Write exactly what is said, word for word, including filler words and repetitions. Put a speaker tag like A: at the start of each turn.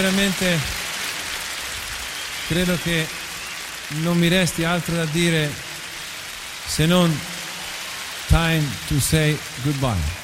A: Veramente credo che non mi resti altro da dire se non time to say goodbye.